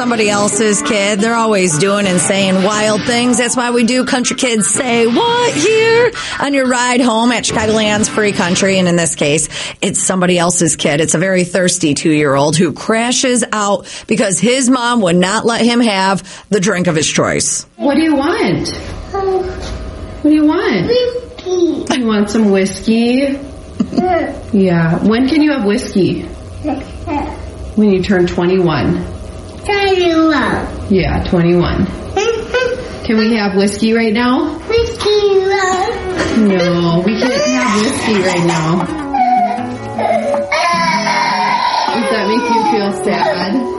somebody else's kid. They're always doing and saying wild things. That's why we do Country Kids Say What here on your ride home at Chicagoland's Free Country. And in this case, it's somebody else's kid. It's a very thirsty 2-year-old who crashes out because his mom would not let him have the drink of his choice. What do you want? What do you want? Whiskey. You want some whiskey? Yeah. When can you have whiskey? When you turn 21. 21. Yeah, 21. Can we have whiskey right now? Whiskey. No, we can't have whiskey right now. Does that make you feel sad?